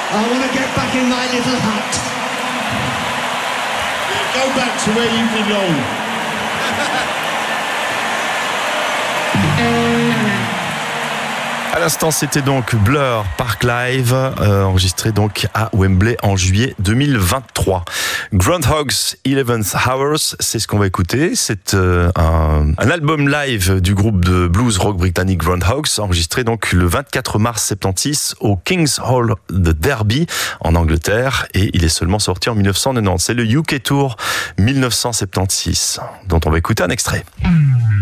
I want to get back in my little hut. Go back to where you belong. À l'instant, c'était donc Blur Park Live, enregistré donc à Wembley en juillet 2023. Groundhog's 11th Hours, c'est ce qu'on va écouter. C'est un album live du groupe de blues rock britannique Groundhogs, enregistré donc le 24 mars 76 au King's Hall de Derby en Angleterre, et il est seulement sorti en 1990. C'est le UK Tour 1976, dont on va écouter un extrait.